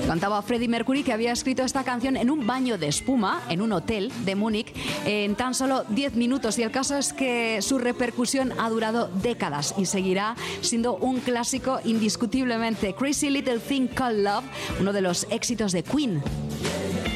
Contaba Freddie Mercury que había escrito esta canción en un baño de espuma en un hotel de Múnich en tan solo 10 minutos, y el caso es que su repercusión ha durado décadas y seguirá siendo un clásico indiscutiblemente. Crazy Little Thing Called Love, uno de los éxitos de Queen.